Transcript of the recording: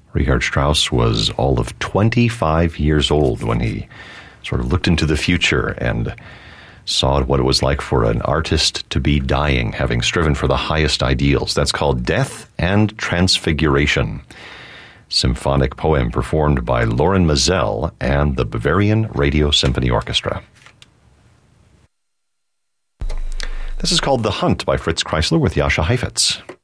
Richard Strauss was all of 25 years old when he sort of looked into the future and saw what it was like for an artist to be dying, having striven for the highest ideals. That's called Death and Transfiguration. Symphonic poem performed by Loren Mazel and the Bavarian Radio Symphony Orchestra. This is called The Hunt by Fritz Kreisler with Jascha Heifetz.